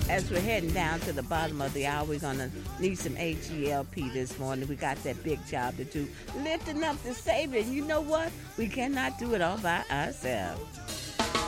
As we're heading down to the bottom of the hour, we're going to need some H-E-L-P this morning. We got that big job to do, lifting up the Savior. And you know what? We cannot do it all by ourselves.